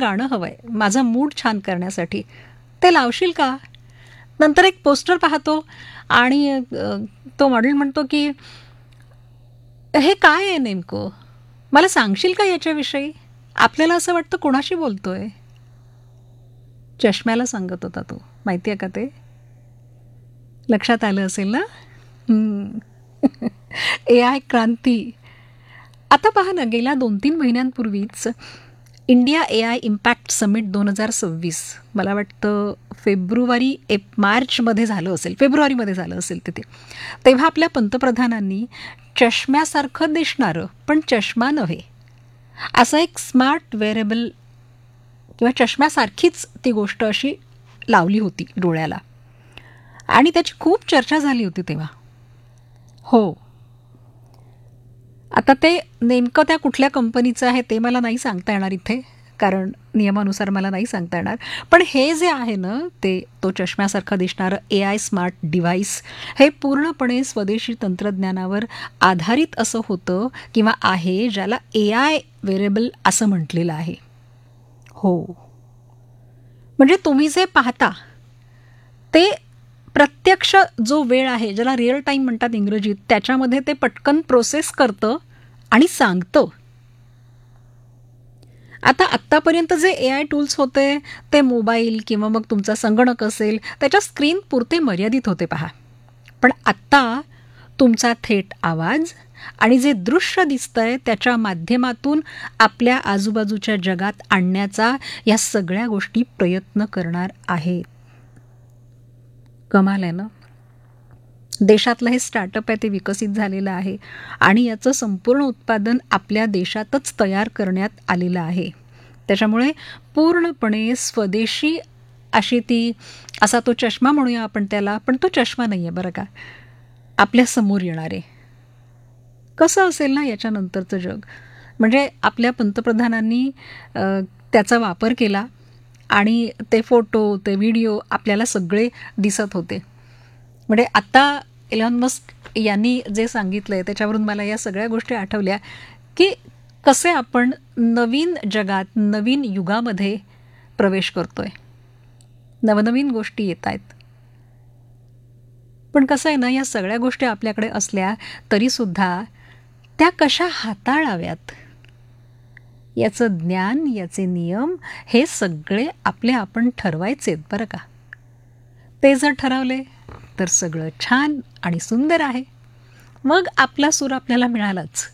गाणं हवं आहे माझा मूड छान करण्यासाठी, ते लावशील का? नंतर एक पोस्टर पाहतो आणि तो मॉडेल म्हणतो की हे काय आहे नेमकं, मला सांगशील का याच्याविषयी? आपल्याला असं वाटतं कोणाशी बोलतोय. चष्म्याला सांगत होता तो, माहिती आहे का ते? लक्षात आलं असेल ना? AI क्रांती. आता पहा ना, गेल्या 2-3 महिन्यांपूर्वीच इंडिया AI इम्पॅक्ट समिट 2026 मला वाटतं मार्चमध्ये झालं असेल, फेब्रुवारीमध्ये झालं असेल तिथे. तेव्हा आपल्या पंतप्रधानांनी चष्म्यासारखं दिसणारं पण चष्मा नव्हे असं एक स्मार्ट वेअरेबल किंवा चष्म्यासारखीच ती गोष्ट अशी लावली होती डोळ्याला आणि त्याची खूप चर्चा झाली होती तेव्हा. हो, आता ते नेमकं त्या कुठल्या कंपनीचं आहे ते मला नाही सांगता येणार इथे, कारण नियमानुसार मला नाही सांगता येणार. पण हे जे आहे ना, तो चष्म्यासारखं दिसणारं AI स्मार्ट डिव्हाइस हे पूर्णपणे स्वदेशी तंत्रज्ञानावर आधारित असं होतं किंवा आहे, ज्याला AI वेअरेबल असं म्हटलेलं आहे. हो, म्हणजे तुम्ही जे पाहता ते प्रत्यक्ष जो वेळ आहे, ज्याला रिअल टाईम म्हणतात इंग्रजीत, त्याच्यामध्ये ते पटकन प्रोसेस करतं आणि सांगतं. आता आत्तापर्यंत जे AI टूल्स होते ते मोबाईल किंवा मग तुमचा संगणक असेल त्याच्या स्क्रीन पुरते मर्यादित होते पहा. पण आत्ता तुमचा थेट आवाज आणि जे दृश्य दिसतंय त्याच्या माध्यमातून आपल्या आजूबाजूच्या जगात आणण्याचा या सगळ्या गोष्टी प्रयत्न करणार आहेत. कमाल आहे ना? देशातलं हे स्टार्टअप आहे ते विकसित झालेलं आहे आणि याचं संपूर्ण उत्पादन आपल्या देशातच तयार करण्यात आलेलं आहे. त्याच्यामुळे पूर्णपणे स्वदेशी अशी असा तो चष्मा म्हणूया आपण त्याला, पण तो चष्मा नाही आहे बरं का, आपल्या समोर येणारे. कसं असेल ना याच्यानंतरचं जग? म्हणजे आपल्या पंतप्रधानांनी त्याचा वापर केला आणि ते फोटो, ते व्हिडिओ आपल्याला सगळे दिसत होते. म्हणजे आता एलॉन मस्क यांनी जे सांगितलंय त्याच्यावरून मला या सगळ्या गोष्टी आठवल्या की कसे आपण नवीन जगात, नवीन युगामध्ये प्रवेश करतोय. नवनवीन गोष्टी येत आहेत. पण कसं आहे ना, या सगळ्या गोष्टी आपल्याकडे असल्या तरीसुद्धा त्या कशा हाताळाव्यात याचं ज्ञान, याचे नियम हे सगळे आपण ठरवायचेत बरं का. ते जर ठरवले तर सगळं छान आणि सुंदर आहे. मग आपला सूर आपल्याला मिळालाच.